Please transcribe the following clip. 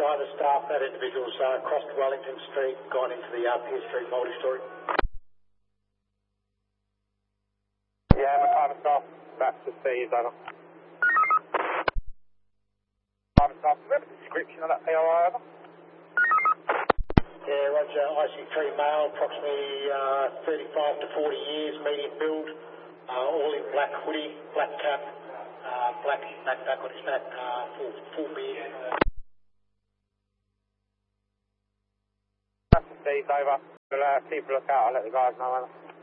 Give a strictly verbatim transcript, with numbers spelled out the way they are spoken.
driver staff, that individual's uh, crossed Wellington Street, gone into the uh, Pierce Street multi-story. Yeah, my driver staff, back to C is over. Driver staff, remember the description of that P O I over? Yeah, Roger, I C three male, approximately uh, thirty-five to forty years, medium build, uh, all in black hoodie, black cap, uh, black backpack on his back, uh, full, full beard. Back to C is over. We'll uh, keep a look out, I'll let the guys know over.